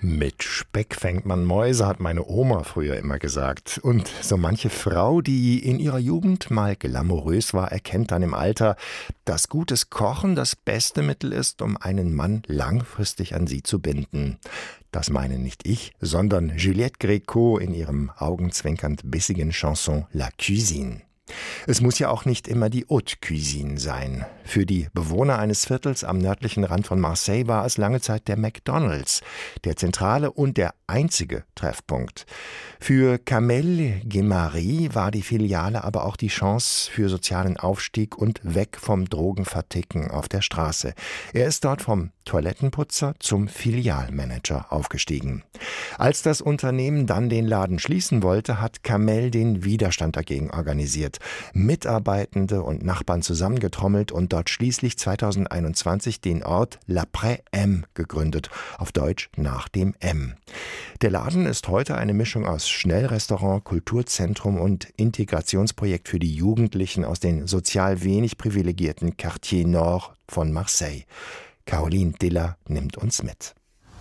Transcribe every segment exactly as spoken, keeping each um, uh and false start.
Mit Speck fängt man Mäuse, hat meine Oma früher immer gesagt. Und so manche Frau, die in ihrer Jugend mal glamourös war, erkennt dann im Alter, dass gutes Kochen das beste Mittel ist, um einen Mann langfristig an sie zu binden. Das meine nicht ich, sondern Juliette Gréco in ihrem augenzwinkernd bissigen Chanson La Cuisine. Es muss ja auch nicht immer die Haute Cuisine sein. Für die Bewohner eines Viertels am nördlichen Rand von Marseille war es lange Zeit der McDonald's, der zentrale und der einzige Treffpunkt. Für Kamel Guémari war die Filiale aber auch die Chance für sozialen Aufstieg und weg vom Drogenverticken auf der Straße. Er ist dort vom Toilettenputzer zum Filialmanager aufgestiegen. Als das Unternehmen dann den Laden schließen wollte, hat Kamel den Widerstand dagegen organisiert, Mitarbeitende und Nachbarn zusammengetrommelt und dort schließlich zweitausendeinundzwanzig den Ort L'Après M gegründet, auf Deutsch nach dem M. Der Laden ist heute eine Mischung aus Schnellrestaurant, Kulturzentrum und Integrationsprojekt für die Jugendlichen aus den sozial wenig privilegierten Quartier Nord von Marseille. Caroline Diller nimmt uns mit.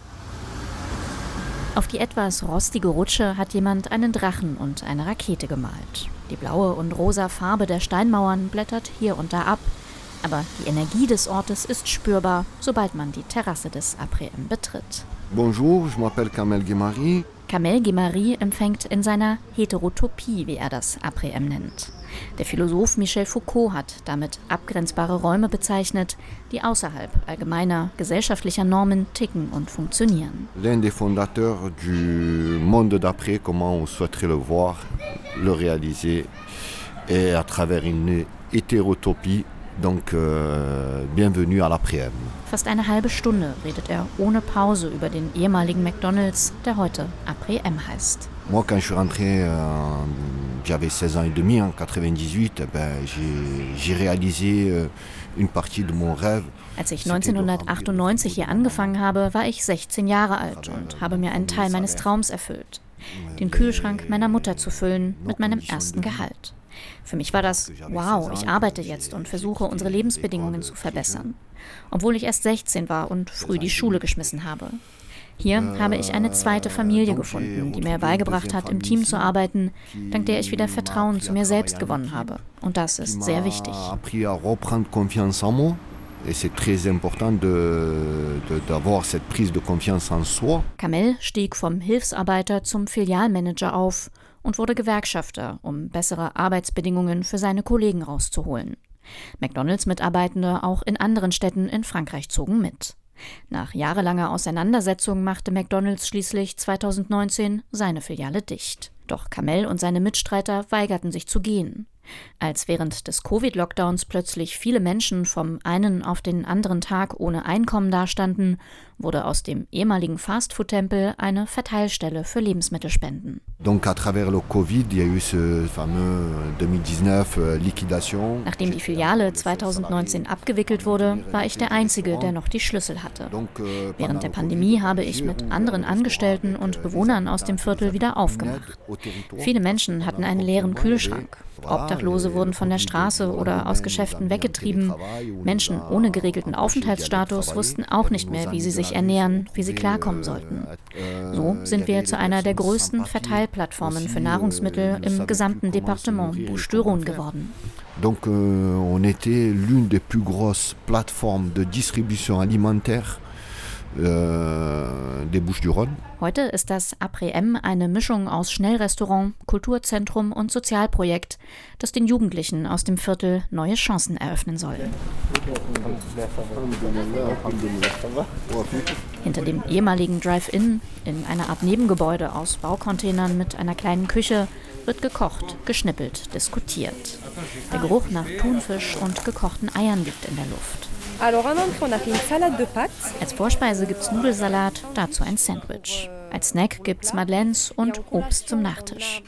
Auf die etwas rostige Rutsche hat jemand einen Drachen und eine Rakete gemalt. Die blaue und rosa Farbe der Steinmauern blättert hier und da ab. Aber die Energie des Ortes ist spürbar, sobald man die Terrasse des Après M betritt. Bonjour, je m'appelle Kamel Guémari. Kamel Guémari empfängt in seiner Heterotopie, wie er das Après M nennt. Der Philosoph Michel Foucault hat damit abgrenzbare Räume bezeichnet, die außerhalb allgemeiner gesellschaftlicher Normen ticken und funktionieren. L'un des fondateurs du monde d'après, comment on souhaiterait le voir, le réaliser, et à travers une hétérotopie. Donc, euh, bienvenue à l'Après-M. Fast eine halbe Stunde redet er ohne Pause über den ehemaligen McDonald's, der heute Après-M heißt. Moi, quand je suis rentré, euh, j'avais seize ans et demi, en quatre-vingt-dix-huit, eh ben, j'ai, j'ai réalisé euh, une partie de mon rêve. Als ich neunzehnhundertachtundneunzig hier angefangen habe, war ich sechzehn Jahre alt und habe mir einen Teil meines Traums erfüllt. Den Kühlschrank meiner Mutter zu füllen mit meinem ersten Gehalt. Für mich war das, wow, ich arbeite jetzt und versuche, unsere Lebensbedingungen zu verbessern. Obwohl ich erst sechzehn war und früh die Schule geschmissen habe. Hier habe ich eine zweite Familie gefunden, die mir beigebracht hat, im Team zu arbeiten, dank der ich wieder Vertrauen zu mir selbst gewonnen habe. Und das ist sehr wichtig. Et c'est très important de, de, d'avoir cette prise de confiance en soi. Kamel stieg vom Hilfsarbeiter zum Filialmanager auf und wurde Gewerkschafter, um bessere Arbeitsbedingungen für seine Kollegen rauszuholen. McDonald's-Mitarbeitende auch in anderen Städten in Frankreich zogen mit. Nach jahrelanger Auseinandersetzung machte McDonald's schließlich zweitausendneunzehn seine Filiale dicht. Doch Kamel und seine Mitstreiter weigerten sich zu gehen. Als während des Covid-Lockdowns plötzlich viele Menschen vom einen auf den anderen Tag ohne Einkommen dastanden, wurde aus dem ehemaligen Fastfood-Tempel eine Verteilstelle für Lebensmittelspenden. Donc à travers le Covid, il y a eu ce fameux zwanzig dix-neuf Liquidation. Nachdem die Filiale zweitausendneunzehn abgewickelt wurde, war ich der Einzige, der noch die Schlüssel hatte. Während der Pandemie habe ich mit anderen Angestellten und Bewohnern aus dem Viertel wieder aufgemacht. Viele Menschen hatten einen leeren Kühlschrank. Obdachlose wurden von der Straße oder aus Geschäften weggetrieben. Menschen ohne geregelten Aufenthaltsstatus wussten auch nicht mehr, wie sie sich ernähren, wie sie klarkommen sollten. So sind wir zu einer der größten Verteilplattformen für Nahrungsmittel im gesamten Departement Bouches-du-Rhône geworden. Donc euh, on était l'une des plus grosses plateformes de distribution alimentaire des Bouches-du-Rhône. Heute ist das Après-M eine Mischung aus Schnellrestaurant, Kulturzentrum und Sozialprojekt, das den Jugendlichen aus dem Viertel neue Chancen eröffnen soll. Hinter dem ehemaligen Drive-In, in einer Art Nebengebäude aus Baucontainern mit einer kleinen Küche, wird gekocht, geschnippelt, diskutiert. Der Geruch nach Thunfisch und gekochten Eiern liegt in der Luft. Als Vorspeise gibt's Nudelsalat, dazu ein Sandwich. Als Snack gibt's Madeleines und Obst zum Nachtisch.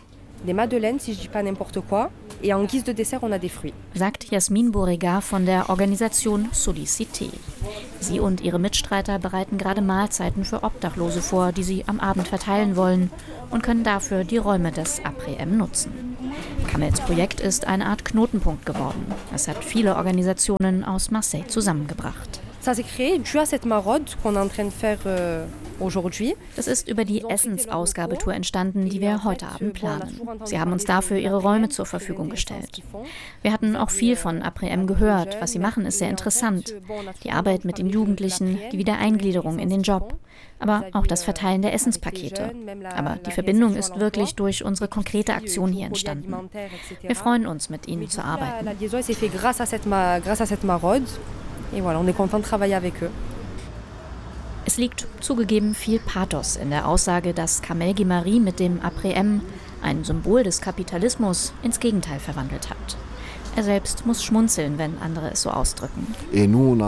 Sagt Jasmin Beauregard von der Organisation Solicité. Sie und ihre Mitstreiter bereiten gerade Mahlzeiten für Obdachlose vor, die sie am Abend verteilen wollen und können dafür die Räume des Après-M nutzen. Kamels Projekt ist eine Art Knotenpunkt geworden. Es hat viele Organisationen aus Marseille zusammengebracht. Das ist über die Essensausgabetour entstanden, die wir heute Abend planen. Sie haben uns dafür ihre Räume zur Verfügung gestellt. Wir hatten auch viel von Après-Midi gehört. Was sie machen, ist sehr interessant. Die Arbeit mit den Jugendlichen, die Wiedereingliederung in den Job, aber auch das Verteilen der Essenspakete. Aber die Verbindung ist wirklich durch unsere konkrete Aktion hier entstanden. Wir freuen uns, mit ihnen zu arbeiten. Es liegt zugegeben viel Pathos in der Aussage, dass Kamel Guimari mit dem Après-Midi ein Symbol des Kapitalismus ins Gegenteil verwandelt hat. Er selbst muss schmunzeln, wenn andere es so ausdrücken. Wir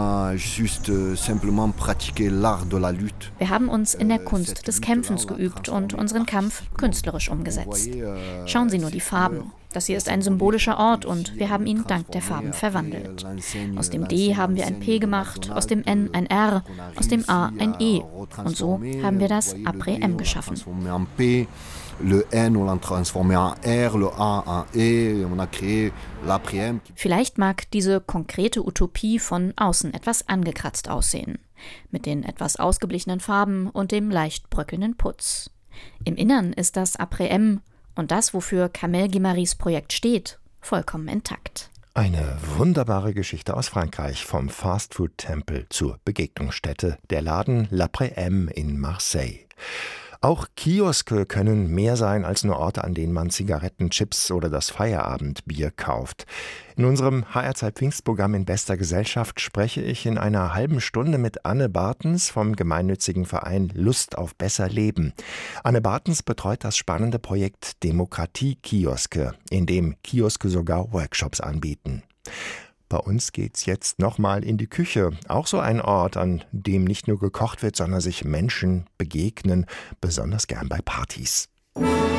haben uns in der Kunst des Kämpfens geübt und unseren Kampf künstlerisch umgesetzt. Schauen Sie nur die Farben. Das hier ist ein symbolischer Ort und wir haben ihn dank der Farben verwandelt. Aus dem D haben wir ein P gemacht, aus dem N ein R, aus dem A ein E. Und so haben wir das Après-Midi geschaffen. Le N, on l'a transformé en R, le A en E, on a créé l'Après-Midi. Vielleicht mag diese konkrete Utopie von außen etwas angekratzt aussehen, mit den etwas ausgeblichenen Farben und dem leicht bröckelnden Putz. Im Innern ist das Après-Midi und das, wofür Kamel Guimaris Projekt steht, vollkommen intakt. Eine wunderbare Geschichte aus Frankreich, vom Fastfood-Tempel zur Begegnungsstätte, der Laden L'Après-Midi in Marseille. Auch Kioske können mehr sein als nur Orte, an denen man Zigaretten, Chips oder das Feierabendbier kauft. In unserem H R-Zeit Pfingstprogramm in bester Gesellschaft spreche ich in einer halben Stunde mit Anne Bartens vom gemeinnützigen Verein Lust auf besser Leben. Anne Bartens betreut das spannende Projekt Demokratie-Kioske, in dem Kioske sogar Workshops anbieten. Bei uns geht's jetzt nochmal in die Küche. Auch so ein Ort, an dem nicht nur gekocht wird, sondern sich Menschen begegnen, besonders gern bei Partys.